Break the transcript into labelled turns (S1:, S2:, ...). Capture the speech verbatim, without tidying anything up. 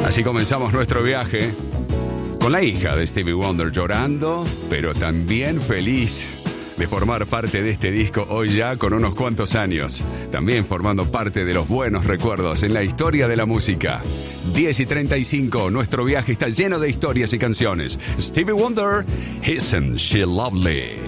S1: Así comenzamos nuestro viaje con la hija de Stevie Wonder llorando, pero también feliz de formar parte de este disco hoy ya con unos cuantos años. También formando parte de los buenos recuerdos en la historia de la música. diez y treinta y cinco, nuestro viaje está lleno de historias y canciones. Stevie Wonder, Isn't She Lovely?